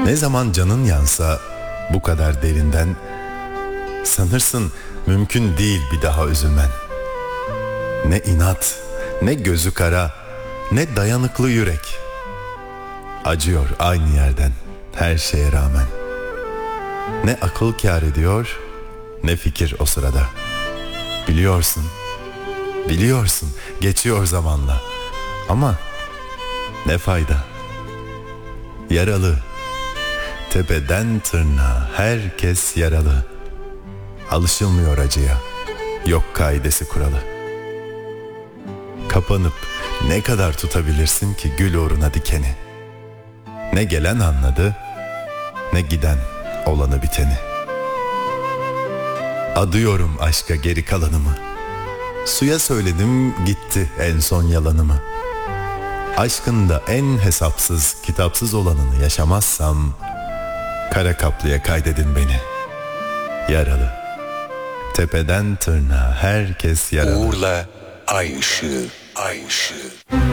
Ne zaman canın yansa bu kadar derinden, sanırsın mümkün değil bir daha üzülmen. Ne inat, ne gözü kara, ne dayanıklı yürek. Acıyor aynı yerden her şeye rağmen. Ne akıl kâr ediyor, ne fikir o sırada. Biliyorsun, geçiyor zamanla. Ama ne fayda? Yaralı, tepeden tırnağa herkes yaralı. Alışılmıyor acıya, yok kaidesi kuralı. Kapanıp ne kadar tutabilirsin ki gül uğruna dikeni? Ne gelen anladı, ne giden olanı biteni. Adıyorum aşka geri kalanımı. Suya söyledim gitti en son yalanımı. Aşkında en hesapsız, kitapsız olanını yaşamazsam, kara kaplıya kaydedin beni. Yaralı, tepeden tırnağa herkes yaralı. Uğur'la Ay Işığı.